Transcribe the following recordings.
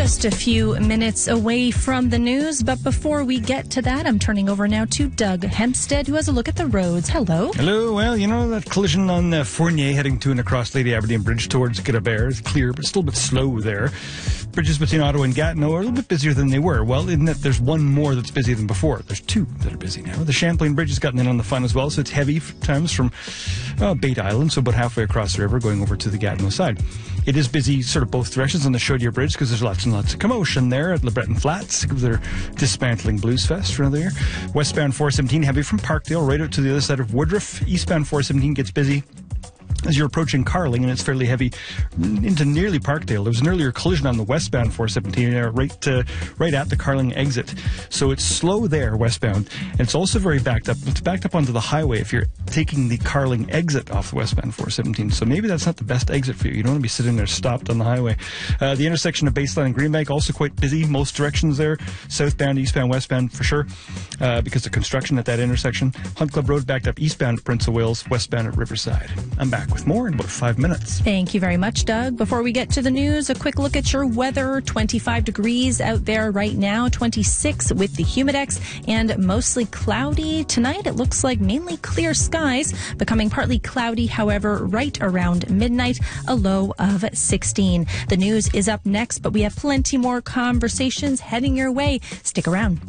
just a few minutes away from the news. But before we get to that, I'm turning over now to Doug Hempstead, who has a look at the roads. Hello. Hello. Well, you know, that collision on Fournier heading to and across Lady Aberdeen Bridge towards Kidderbear is clear, but still a bit slow there. Bridges between Ottawa and Gatineau are a little bit busier than they were. Well, in that there's one more that's busier than before. There's two that are busy now. The Champlain Bridge has gotten in on the fun as well, so it's heavy times from Bate Island, so about halfway across the river going over to the Gatineau side. It is busy sort of both directions on the Chaudière Bridge because there's lots and lots of commotion there at LeBreton Flats because they're dismantling Blues Fest for another year. Westbound 417 heavy from Parkdale right out to the other side of Woodruff. Eastbound 417 gets busy as you're approaching Carling, and it's fairly heavy into nearly Parkdale. There was an earlier collision on the westbound 417 right at the Carling exit. So it's slow there, westbound, and it's also very backed up. It's backed up onto the highway if you're taking the Carling exit off the westbound 417. So maybe that's not the best exit for you. You don't want to be sitting there stopped on the highway. The intersection of Baseline and Greenbank also quite busy. Most directions there, southbound, eastbound, westbound for sure, because of construction at that intersection. Hunt Club Road backed up eastbound at Prince of Wales, westbound at Riverside. I'm back with more in about 5 minutes. Thank you very much, Doug. Before we get to the news, a quick look at your weather. 25 degrees out there right now, 26 with the Humidex, and mostly cloudy. Tonight, it looks like mainly clear skies, becoming partly cloudy, however, right around midnight, a low of 16. The news is up next, but we have plenty more conversations heading your way. Stick around.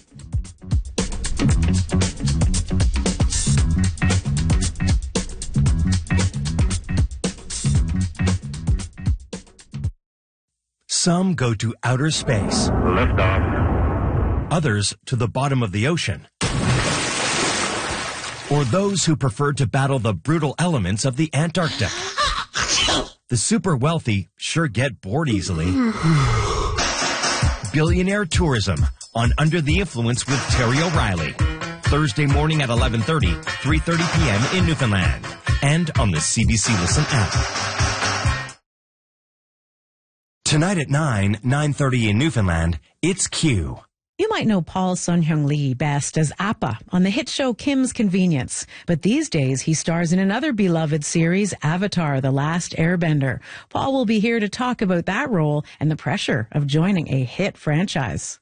Some go to outer space. Liftoff. Others to the bottom of the ocean. Or those who prefer to battle the brutal elements of the Antarctic. The super wealthy sure get bored easily. Billionaire tourism on Under the Influence with Terry O'Reilly. Thursday morning at 11:30, 3:30 p.m. in Newfoundland. And on the CBC Listen app. Tonight at 9:30 in Newfoundland, it's Q. You might know Paul Sun-Hyung Lee best as Appa on the hit show Kim's Convenience. But these days, he stars in another beloved series, Avatar: The Last Airbender. Paul will be here to talk about that role and the pressure of joining a hit franchise.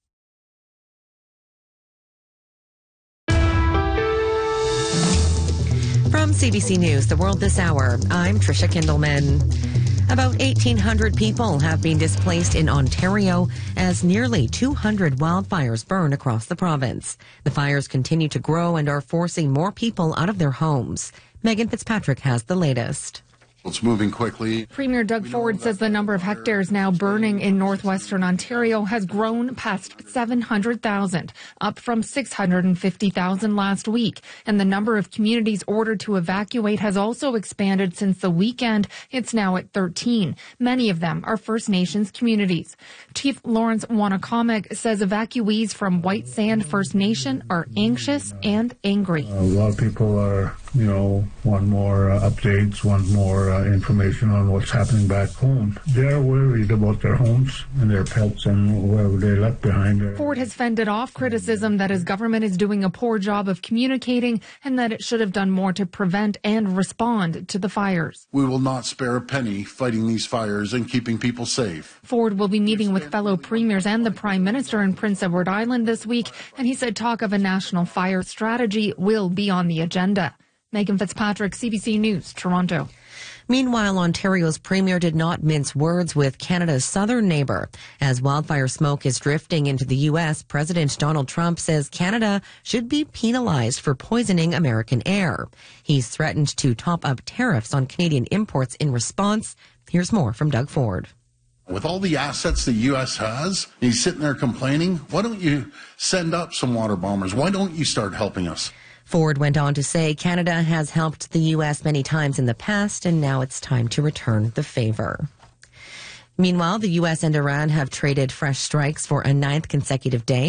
From CBC News, The World This Hour, I'm Tricia Kindleman. About 1,800 people have been displaced in Ontario as nearly 200 wildfires burn across the province. The fires continue to grow and are forcing more people out of their homes. Megan Fitzpatrick has the latest. It's moving quickly. Premier Doug Ford says the number of hectares now burning in northwestern Ontario has grown past 700,000, up from 650,000 last week. And the number of communities ordered to evacuate has also expanded since the weekend. It's now at 13. Many of them are First Nations communities. Chief Lawrence Wanakamig says evacuees from White Sand First Nation are anxious and angry. A lot of people are, want more updates, want more information on what's happening back home. They're worried about their homes and their pets and whatever they left behind. Ford has fended off criticism that his government is doing a poor job of communicating and that it should have done more to prevent and respond to the fires. We will not spare a penny fighting these fires and keeping people safe. Ford will be meeting with fellow premiers and the Prime Minister in Prince Edward Island this week, and he said talk of a national fire strategy will be on the agenda. Megan Fitzpatrick, CBC News, Toronto. Meanwhile, Ontario's premier did not mince words with Canada's southern neighbour. As wildfire smoke is drifting into the U.S., President Donald Trump says Canada should be penalized for poisoning American air. He's threatened to top up tariffs on Canadian imports in response. Here's more from Doug Ford. With all the assets the U.S. has, he's sitting there complaining, why don't you send up some water bombers? Why don't you start helping us? Ford went on to say Canada has helped the U.S. many times in the past, and now it's time to return the favor. Meanwhile, the U.S. and Iran have traded fresh strikes for a 9th consecutive day.